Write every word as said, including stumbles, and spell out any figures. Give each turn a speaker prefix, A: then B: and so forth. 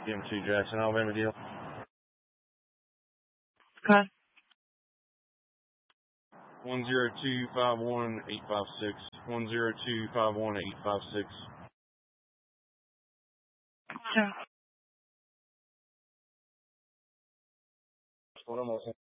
A: M two Jackson, Alabama deal.
B: Okay.
A: One zero two five one eight five six. One zero two five one eight five six.
B: Sure.
A: What am I saying?